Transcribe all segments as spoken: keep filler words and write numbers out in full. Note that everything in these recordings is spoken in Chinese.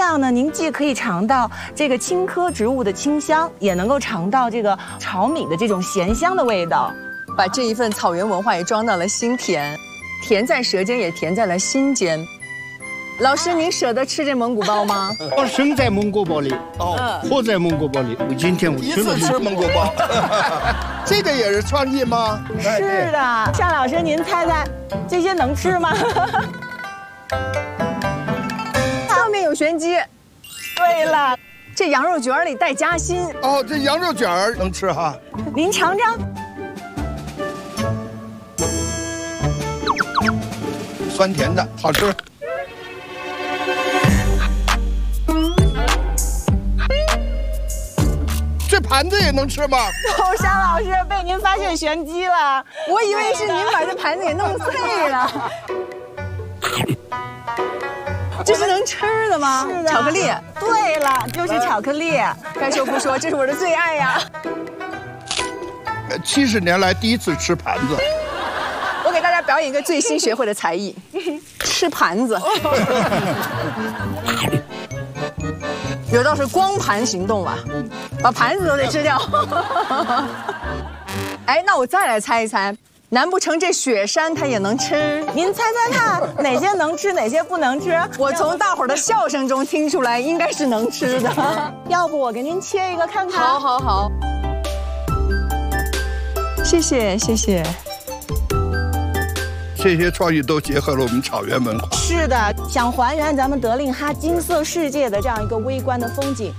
样呢，您既可以尝到这个青稞植物的清香，也能够尝到这个炒米的这种咸香的味道。 把这一份草原文化也装到了心田，甜在舌尖，也甜在了心间。老师，您舍得吃这蒙古包吗？ 我生在蒙古包里，哦，活在蒙古包里。我今天我一次吃蒙古包，这个也是创意吗？ 是的，尚老师，您猜猜，这些能吃吗？ 上面有玄机。 对了， 这羊肉卷里带夹心。 哦，这羊肉卷儿能吃哈。 您尝尝。 酸甜的，好吃。这盘子也能吃吗？ 哦，尚老师被您发现玄机了， 我以为是您把这盘子给弄碎了。这是能吃的吗？ 是的， 巧克力。 对了，就是巧克力。 该说不说，这是我的最爱呀。 七十年来第一次吃盘子。 我给大家表演一个最新学会的才艺，吃盘子。有道是光盘行动啊，把盘子都得吃掉。哎，那我再来猜一猜，难不成这雪山它也能吃？ 您猜猜看，哪些能吃，哪些不能吃？ 我从大伙儿的笑声中听出来，应该是能吃的。 要不我给您切一个看看？ 好，好，好。谢谢，谢谢。 这些创意都结合了我们草原文化。 是的，想还原咱们德令哈金色世界的这样一个微观的风景。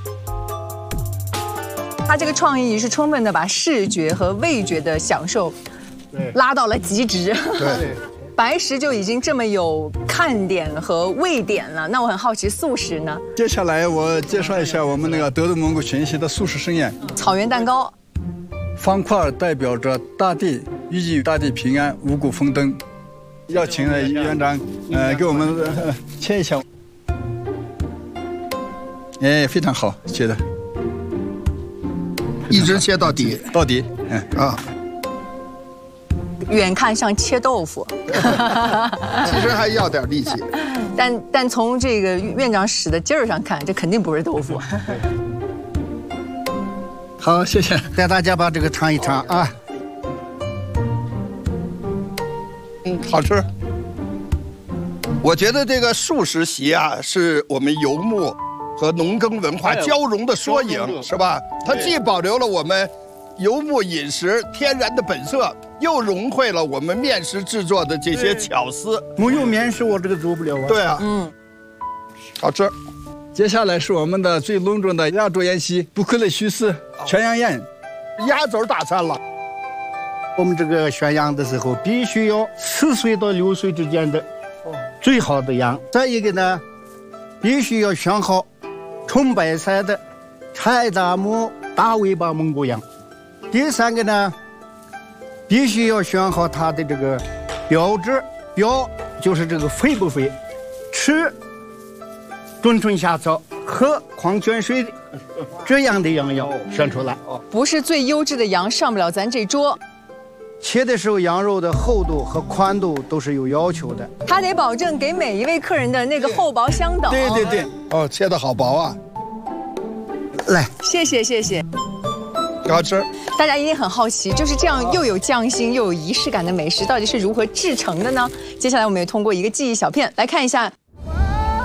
他这个创意是充分的把视觉和味觉的享受拉到了极致。 对， 白食就已经这么有看点和味点了，那我很好奇素食呢？ 接下来我介绍一下我们那个德德蒙古全系的素食盛宴。 草原蛋糕， 方块代表着大地，预计大地平安，五谷丰登。要请院长，呃，给我们、呃、切一下。哎，非常好，切的， 一直切到底， 到底，嗯啊。 远看像切豆腐， 其实还要点力气。 但但从这个院长使的劲儿上看，这肯定不是豆腐。 好，谢谢， 带大家把这个尝一尝啊。 嗯，好吃。我觉得这个素食席啊，是我们游牧和农耕文化交融的缩影，是吧？它既保留了我们游牧饮食天然的本色，又融汇了我们面食制作的这些巧思。 没有面食，我这个做不了啊。 对啊， 嗯， 好吃。 接下来是我们的最隆重的压轴宴席——不愧的徐氏全羊宴， 压轴大餐了。 我们这个选羊的时候，必须要四岁到六岁之间的最好的羊。再一个呢，必须要选好纯白色的柴达木大尾巴蒙古羊。第三个呢，必须要选好它的这个标志，标就是这个肥不肥，吃冬春夏草喝矿泉水的这样的羊要选出来。 不是最优质的羊上不了咱这桌。 切的时候，羊肉的厚度和宽度都是有要求的， 他得保证给每一位客人的那个厚薄相等。 对对对， 哦，切的好薄啊！ 来， 谢谢谢谢。 好吃。 大家一定很好奇，就是这样又有匠心又有仪式感的美食，到底是如何制成的呢？接下来我们也通过一个记忆小片来看一下